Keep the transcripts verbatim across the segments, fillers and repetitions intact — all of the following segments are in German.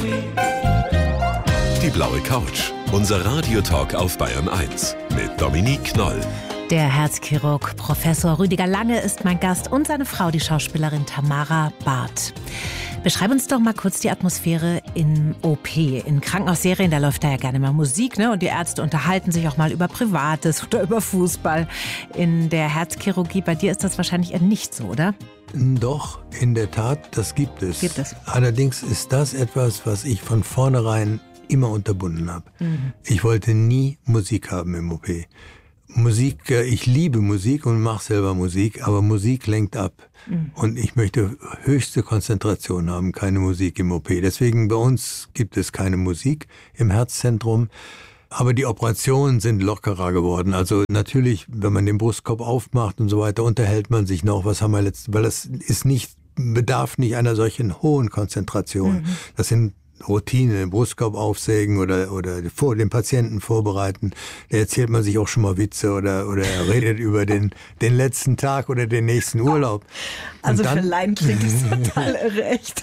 Die blaue Couch. Unser Radiotalk auf Bayern eins mit Dominique Knoll. Der Herzchirurg Professor Rüdiger Lange ist mein Gast und seine Frau, die Schauspielerin Tamara Barth. Beschreib uns doch mal kurz die Atmosphäre im O P. In Krankenhausserien, da läuft da ja gerne mal Musik, ne? Und die Ärzte unterhalten sich auch mal über Privates oder über Fußball. In der Herzchirurgie, bei dir ist das wahrscheinlich eher nicht so, oder? Doch, in der Tat, das gibt es. Gibt es. Allerdings ist das etwas, was ich von vornherein immer unterbunden habe. Mhm. Ich wollte nie Musik haben im O P. Musik, ich liebe Musik und mache selber Musik, aber Musik lenkt ab. Mhm. Und ich möchte höchste Konzentration haben, keine Musik im O P. Deswegen bei uns gibt es keine Musik im Herzzentrum. Aber die Operationen sind lockerer geworden. Also natürlich, wenn man den Brustkorb aufmacht und so weiter, unterhält man sich noch. Was haben wir letzt, weil das ist nicht, bedarf nicht einer solchen hohen Konzentration. Mhm. Das sind Routine, den Brustkorb aufsägen oder, oder vor, den Patienten vorbereiten. Da erzählt man sich auch schon mal Witze oder, oder er redet über den, den letzten Tag oder den nächsten Urlaub. Also und dann, für Laien klingt das total irre, echt.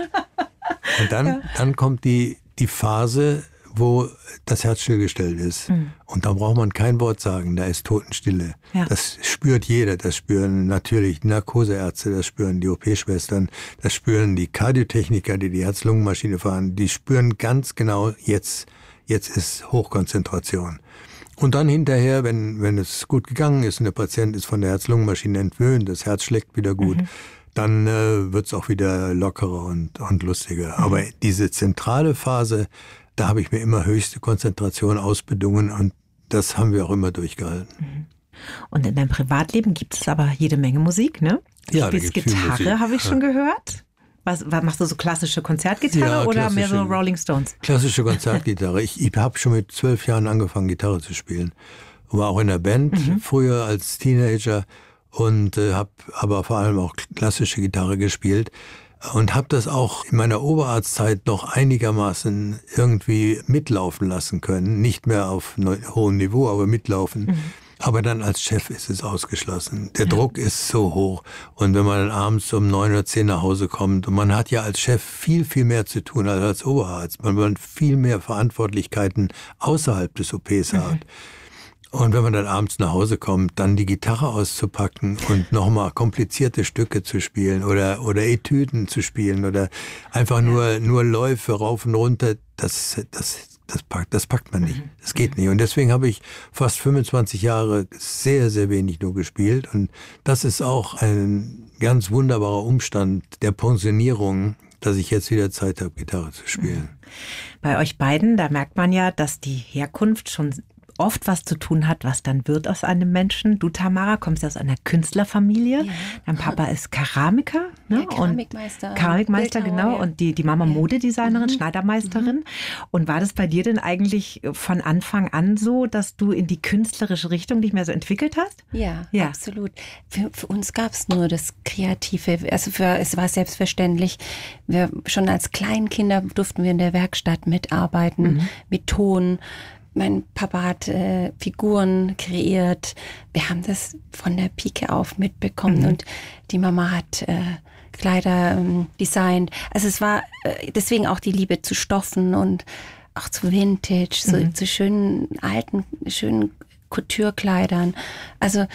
Und dann, ja. dann kommt die, die Phase, wo das Herz stillgestellt ist. Mhm. Und da braucht man kein Wort sagen, da ist Totenstille. Ja. Das spürt jeder, das spüren natürlich die Narkoseärzte, das spüren die O P-Schwestern, das spüren die Kardiotechniker, die die Herz-Lungen-Maschine fahren, die spüren ganz genau, jetzt, jetzt ist Hochkonzentration. Und dann hinterher, wenn, wenn es gut gegangen ist und der Patient ist von der Herz-Lungen-Maschine entwöhnt, das Herz schlägt wieder gut, mhm. dann äh, wird es auch wieder lockerer und, und lustiger. Mhm. Aber diese zentrale Phase, da habe ich mir immer höchste Konzentration ausbedungen und das haben wir auch immer durchgehalten. Und in deinem Privatleben gibt es aber jede Menge Musik, ne? Du ja, spielst Gitarre, habe ich schon gehört. Was, was machst du, so klassische Konzertgitarre ja, oder mehr so Rolling Stones? Klassische Konzertgitarre. Ich, ich habe schon mit zwölf Jahren angefangen, Gitarre zu spielen. War auch in der Band, mhm. früher als Teenager und äh, habe aber vor allem auch klassische Gitarre gespielt. Und habe das auch in meiner Oberarztzeit noch einigermaßen irgendwie mitlaufen lassen können. Nicht mehr auf hohem Niveau, aber mitlaufen. Mhm. Aber dann als Chef ist es ausgeschlossen. Der ja. Druck ist so hoch. Und wenn man dann abends um neun oder zehn nach Hause kommt, und man hat ja als Chef viel, viel mehr zu tun als als Oberarzt. Man hat viel mehr Verantwortlichkeiten außerhalb des O Ps mhm. hat. Und wenn man dann abends nach Hause kommt, dann die Gitarre auszupacken und nochmal komplizierte Stücke zu spielen oder, oder Etüden zu spielen oder einfach nur, nur Läufe rauf und runter, das, das, das packt, das packt man nicht. Das geht nicht. Und deswegen habe ich fast fünfundzwanzig Jahre sehr, sehr wenig nur gespielt. Und das ist auch ein ganz wunderbarer Umstand der Pensionierung, dass ich jetzt wieder Zeit habe, Gitarre zu spielen. Bei euch beiden, da merkt man ja, dass die Herkunft schon oft was zu tun hat, was dann wird aus einem Menschen. Du, Tamara, kommst aus einer Künstlerfamilie. Ja. Dein Papa ist Keramiker. Ne? Ja, Keramikmeister. Und Keramikmeister, Bildhauer, genau. Ja. Und die, die Mama Modedesignerin, Mhm. Schneidermeisterin. Mhm. Und war das bei dir denn eigentlich von Anfang an so, dass du in die künstlerische Richtung dich mehr so entwickelt hast? Ja, ja. absolut. Für, für uns gab es nur das Kreative. Also für, es war selbstverständlich. Wir, schon als Kleinkinder durften wir in der Werkstatt mitarbeiten, mhm. mit Ton. Mein Papa hat äh, Figuren kreiert. Wir haben das von der Pike auf mitbekommen. Mhm. Und die Mama hat äh, Kleider ähm, designt. Also es war äh, deswegen auch die Liebe zu Stoffen und auch zu Vintage, so, mhm. zu schönen alten, schönen Couture-Kleidern. Also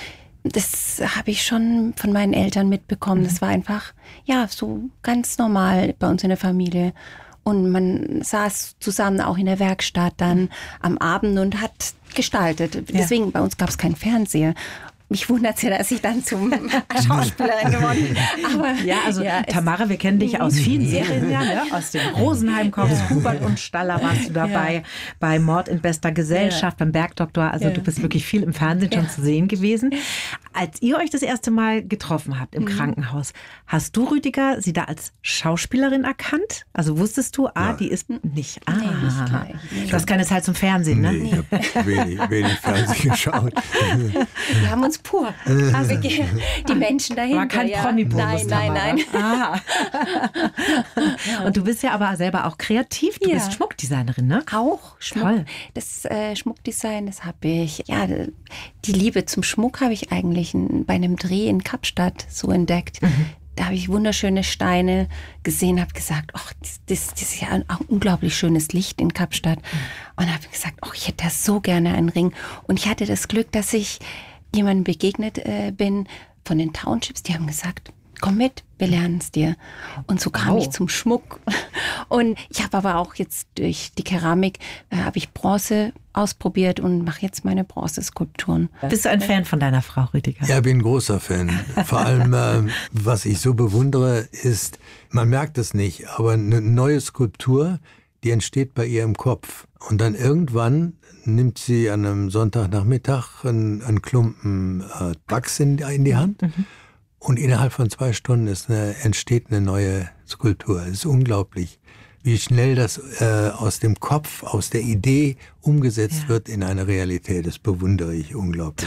das habe ich schon von meinen Eltern mitbekommen. Mhm. Das war einfach, ja, so ganz normal bei uns in der Familie. Und man saß zusammen auch in der Werkstatt dann am Abend und hat gestaltet. Deswegen, ja. bei uns gab es keinen Fernseher. Mich wundert es ja, dass ich dann zum Schauspielerin geworden bin. Aber ja, also ja, Tamara, wir kennen dich aus vielen Serien, ja, ne? Aus dem Rosenheim kommst, ja. Hubert und Staller warst du dabei, ja. bei Mord in bester Gesellschaft, ja. beim Bergdoktor. Also ja. du bist wirklich viel im Fernsehen ja. schon zu sehen gewesen. Als ihr euch das erste Mal getroffen habt im mhm. Krankenhaus, hast du, Rüdiger, sie da als Schauspielerin erkannt? Also wusstest du, ah, ja. die ist nicht, ah, nee, nicht gleich. Nee. Du hast keine Zeit zum Fernsehen, ne? Nee, ich habe wenig, wenig Fernsehen geschaut. Wir haben uns pur. Also die Menschen dahinter. War kein ja. Promi-Bonus. Nein, nein, nein. Ah. Und du bist ja aber selber auch kreativ. Du ja. bist Schmuckdesignerin, ne? Auch Schmuck. Toll. Das äh, Schmuckdesign, das habe ich, ja, die Liebe zum Schmuck habe ich eigentlich bei einem Dreh in Kapstadt so entdeckt. Mhm. da habe ich wunderschöne Steine gesehen, habe gesagt, ach, das, das, das ist ja ein, ein unglaublich schönes Licht in Kapstadt. Und habe gesagt, ach, ich hätte da so gerne einen Ring. Und ich hatte das Glück, dass ich jemandem begegnet äh, bin von den Townships, die haben gesagt, komm mit, wir lernen es dir. Und so kam wow. ich zum Schmuck. Und ich habe aber auch jetzt durch die Keramik, äh, habe ich Bronze ausprobiert und mache jetzt meine Bronzeskulpturen. Bist du ein Fan von deiner Frau, Rüdiger? Ja, ich bin ein großer Fan. Vor allem, äh, was ich so bewundere, ist, man merkt es nicht, aber eine neue Skulptur, die entsteht bei ihr im Kopf. Und dann irgendwann nimmt sie an einem Sonntagnachmittag einen, einen Klumpen äh, Wachs in, in die Hand. Mhm. Und innerhalb von zwei Stunden ist eine, entsteht eine neue Skulptur. Es ist unglaublich, wie schnell das äh, aus dem Kopf, aus der Idee umgesetzt ja. wird in eine Realität. Das bewundere ich unglaublich.